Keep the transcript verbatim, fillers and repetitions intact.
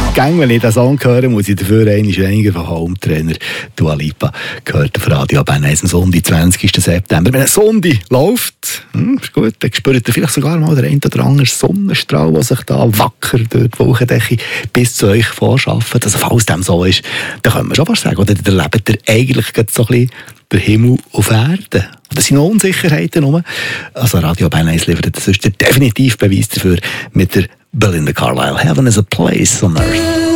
Gäng, wenn ich diesen Song höre, muss ich dafür einmal weniger von Home-Trainer Dua Lipa gehört auf Radio Bern eins am Sonntag, zwanzigsten September. Wenn ein Sonntag läuft, hm, ist gut, dann spürt ihr vielleicht sogar mal den einen oder anderen Sonnenstrahl, der sich da wacker durch die Wolkendecke bis zu euch vorschafft. Also falls dem so ist, dann können wir schon fast sagen, oder dann erlebt ihr eigentlich so ein bisschen der Himmel auf Erden. Das sind noch Unsicherheiten rum. Also Radio Bern eins liefert das sonst definitiv Beweis dafür mit der Belinda Carlisle. Heaven is a place on earth.